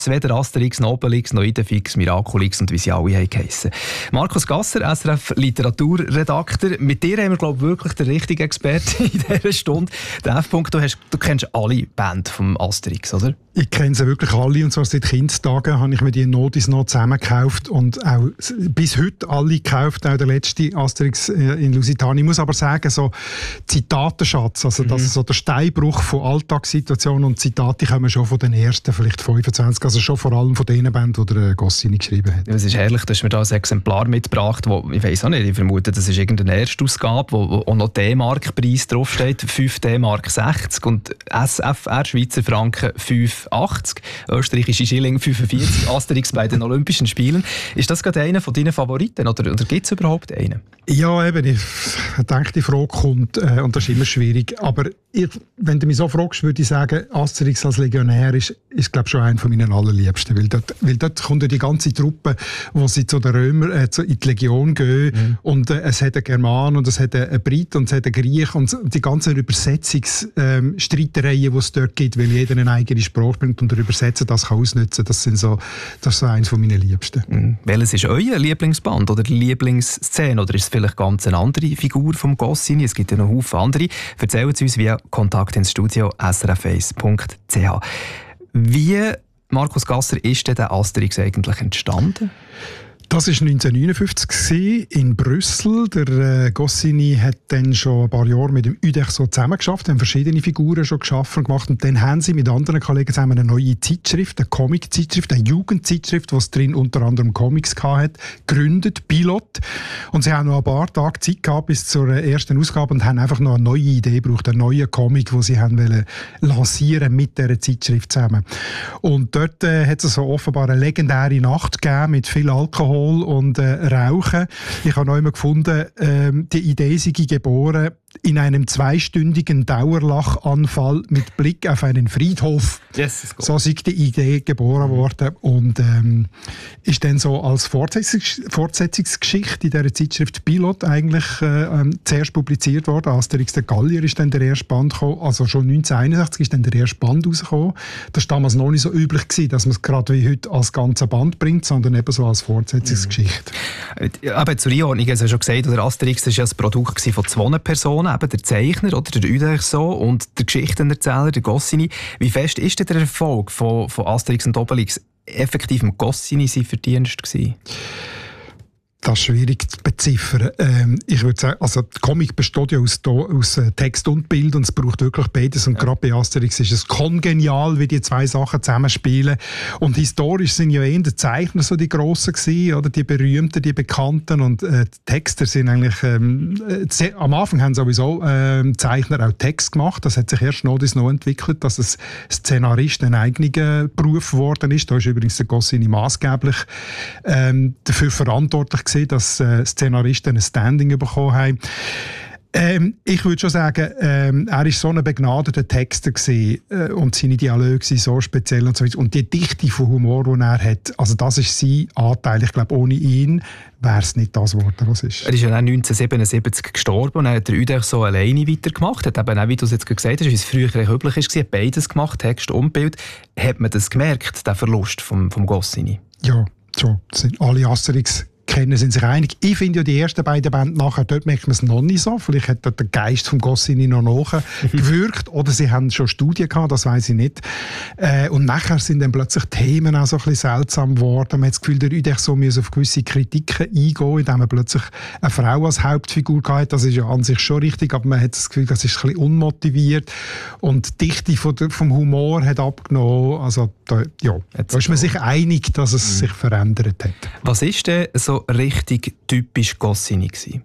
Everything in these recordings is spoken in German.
weder Asterix, noch Obelix, noch Idefix, Miraculix und wie sie alle heissen. Markus Gasser, SRF-Literaturredakteur. Mit dir haben wir, glaube ich, wirklich den richtigen Experten in dieser Stunde. Der F-Punkt, du kennst alle Bands vom Asterix, oder? Ich kenne sie wirklich alle, und zwar seit Kindestagen habe ich mir die Notis noch zusammengekauft und auch bis heute alle gekauft, auch der letzte Asterix in Lusitania. Ich muss aber sagen, so Zitatenschatz, also das so der Steinbruch von Alltagssituationen und Zitate kommen schon von den ersten, vielleicht 25, also schon vor allem von den Bänden, die der Goscinny geschrieben hat. Ja, es ist herrlich, dass mir da ein Exemplar mitgebracht, wo ich weiss auch nicht, ich vermute, das ist irgendeine Erstausgabe, wo auch noch D-Mark-Preis draufsteht, 5 D-Mark 60 und SFR, Schweizer Franken 5,80, österreichische Schilling 45, Asterix bei den Olympischen Spielen. Ist das gerade einer von deinen Favoriten oder gibt es überhaupt einen? Ja, eben, ich denke, die Frage kommt und das ist immer schwierig, aber wenn du mich so fragst, würde ich sagen, Asterix als Legionär ist glaube ich, schon einer von meinen allerliebsten, weil dort kommt ja die ganze Truppe, wo sie zu den Römern in die Legion gehen und es hat einen German und es hat einen Brit und es hat einen Griech und die ganzen Übersetzungsstreitereien, die es dort gibt, weil jeder eine eigene Sprache bringt und der Übersetzer das kann ausnutzen, das ist so eines von meinen Liebsten. Welches ist euer Lieblingsband oder Lieblingsszene oder ist es vielleicht ganz eine andere Figur vom Goscinny? Es gibt ja noch Haufen andere. Erzählen Sie uns via Kontakt ins Studio srf1.ch. Wie, Markus Gasser, ist denn der Asterix eigentlich entstanden? Das war 1959 in Brüssel. Der Goscinny hat dann schon ein paar Jahre mit dem Uderzo zusammengeschafft, haben verschiedene Figuren schon geschaffen und gemacht. Und dann haben sie mit anderen Kollegen zusammen eine neue Zeitschrift, eine Comic-Zeitschrift, eine Jugendzeitschrift, was drin unter anderem Comics hatte, gegründet, Pilot. Und sie haben noch ein paar Tage Zeit gehabt bis zur ersten Ausgabe und haben einfach noch eine neue Idee gebraucht, einen neuen Comic, den sie haben wollen lancieren mit dieser Zeitschrift zusammen. Und dort hat es so offenbar eine legendäre Nacht gegeben mit viel Alkohol und Rauchen. Ich habe noch einmal gefunden, die Idee sei geboren in einem 2-stündigen Dauerlachanfall mit Blick auf einen Friedhof. Yes, so sei die Idee geboren worden und ist dann so als Fortsetzungsgeschichte in dieser Zeitschrift Pilot eigentlich zuerst publiziert worden. Asterix der Gallier ist dann der erste Band gekommen, also schon 1961 ist dann der erste Band rausgekommen. Das war damals noch nicht so üblich gewesen, dass man es gerade wie heute als ganzer Band bringt, sondern eben so als Fortsetzungsgeschichte. Aber zur Einordnung, ich habe schon gesagt, der Asterix war ja ein Produkt von 2 Personen, eben der Zeichner, oder der Uderzo und der Geschichtenerzähler, der Goscinny. Wie fest ist denn der Erfolg von Asterix und Obelix effektiv im Goscinny sein Verdienst gewesen? Das ist schwierig zu beziffern. Ich würde sagen, also der Comic besteht ja aus Text und Bild und es braucht wirklich beides. Und gerade bei Asterix ist es kongenial, wie die 2 Sachen zusammenspielen. Und historisch sind ja eher die Zeichner so die Grossen gewesen, oder die Berühmten, die Bekannten. Und die Texter sind eigentlich, am Anfang haben sowieso Zeichner auch Text gemacht. Das hat sich erst noch entwickelt, dass es Szenarist ein eigener Beruf geworden ist. Da ist übrigens der Goscinny maßgeblich dafür verantwortlich gewesen, dass Szenaristen ein Standing bekommen haben. Ich würde schon sagen, er war so ein begnadeter Texter gewesen, und seine Dialoge sind so speziell und so weiter. Und die Dichte von Humor, die er hat, also das ist sein Anteil. Ich glaube, ohne ihn wäre es nicht das Wort, was ist. Er ist ja dann 1977 gestorben und er hat der Uderzo alleine weitergemacht. Hat eben auch, wie du es jetzt gesagt hast, wie es früher üblich war, hat beides gemacht, Text und Bild. Hat man das gemerkt, den Verlust vom Goscinny? Ja, so sind alle Asterix sind sich einig. Ich finde ja die ersten beiden Bände nachher, dort merkt man es noch nicht so. Vielleicht hat dort der Geist vom Goscinny noch nachgewirkt oder sie haben schon Studien gehabt, das weiss ich nicht. Und nachher sind dann plötzlich Themen auch so ein bisschen seltsam geworden. Man hat das Gefühl, der Uderzo muss auf gewisse Kritiken eingehen, indem man plötzlich eine Frau als Hauptfigur hatte. Das ist ja an sich schon richtig, aber man hat das Gefühl, das ist ein bisschen unmotiviert. Und die Dichte vom Humor hat abgenommen. Also da ist man sich einig, dass es sich verändert hat. Was ist denn so richtig typisch Goscinny gewesen?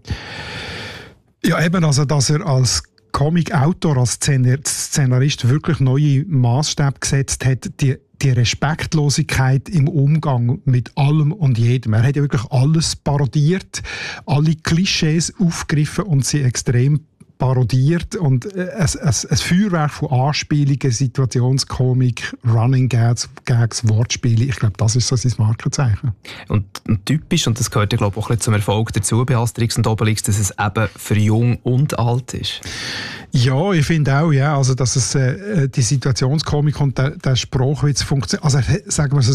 Ja, eben, also, dass er als Comic-Autor, als Szenarist wirklich neue Maßstäbe gesetzt hat, die Respektlosigkeit im Umgang mit allem und jedem. Er hat ja wirklich alles parodiert, alle Klischees aufgegriffen und sie extrem parodiert und ein Feuerwerk von Anspielungen, Situationskomik, Running Gags, Wortspiele. Ich glaube, das ist so sein Markenzeichen. Und typisch, und das gehört ja, glaube ich, auch ein bisschen zum Erfolg dazu bei Asterix und Obelix, dass es eben für jung und alt ist. Ja, ich finde auch, ja, also, dass es die Situationskomik und der Sprachwitz funktioniert. Also, sagen wir es